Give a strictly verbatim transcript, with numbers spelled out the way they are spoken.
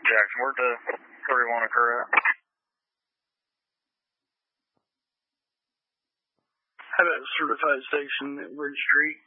Jackson, where'd the thirty-one occur at? At a certified station at Bridge Street.